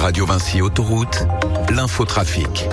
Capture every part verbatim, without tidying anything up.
Radio Vinci Autoroute, l'infotrafic.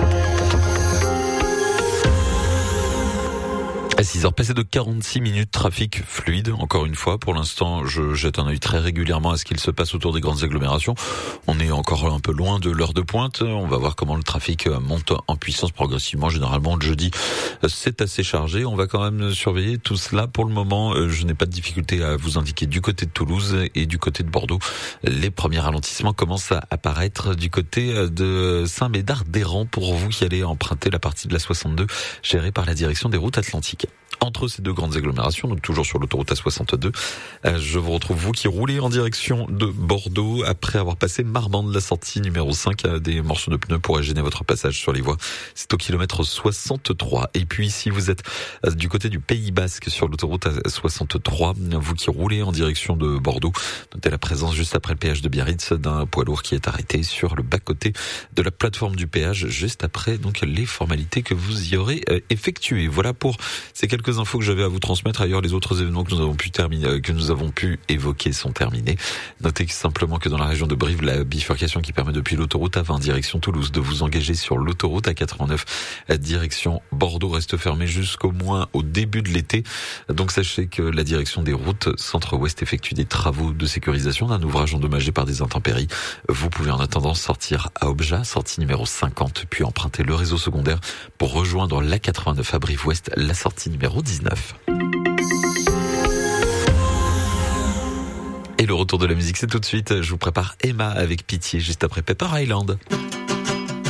À six heures passées de quarante-six minutes, trafic fluide. Encore une fois, pour l'instant, je jette un œil très régulièrement à ce qu'il se passe autour des grandes agglomérations. On est encore un peu loin de l'heure de pointe. On va voir comment le trafic monte en puissance progressivement. Généralement, le jeudi, c'est assez chargé. On va quand même surveiller tout cela. Pour le moment, je n'ai pas de difficulté à vous indiquer du côté de Toulouse et du côté de Bordeaux. Les premiers ralentissements commencent à apparaître du côté de Saint-Médard-d'Hérens pour vous qui allez emprunter la partie de la soixante-deux gérée par la direction des routes atlantiques. Entre ces deux grandes agglomérations, donc toujours sur l'autoroute A soixante-deux, euh, je vous retrouve vous qui roulez en direction de Bordeaux après avoir passé Marmande, la sortie numéro cinq, euh, des morceaux de pneus pourraient gêner votre passage sur les voies. C'est au kilomètre soixante-trois. Et puis si vous êtes euh, du côté du Pays Basque sur l'autoroute A soixante-trois, vous qui roulez en direction de Bordeaux, notez la présence juste après le péage de Biarritz d'un poids lourd qui est arrêté sur le bas-côté de la plateforme du péage, juste après donc les formalités que vous y aurez euh, effectuées. Voilà pour ces quelques infos que j'avais à vous transmettre. Ailleurs, les autres événements que nous avons pu terminer, que nous avons pu évoquer sont terminés. Notez simplement que dans la région de Brive, la bifurcation qui permet depuis l'autoroute A vingt direction Toulouse de vous engager sur l'autoroute A quatre-vingt-neuf direction Bordeaux reste fermée jusqu'au moins au début de l'été. Donc sachez que la direction des routes centre-ouest effectue des travaux de sécurisation d'un ouvrage endommagé par des intempéries. Vous pouvez en attendant sortir à Objat, sortie numéro cinquante, puis emprunter le réseau secondaire pour rejoindre l'A quatre-vingt-neuf à Brive-Ouest, la sortie numéro dix-neuf. Et le retour de la musique, c'est tout de suite. Je vous prépare Emma avec Pitié juste après Pepper Island.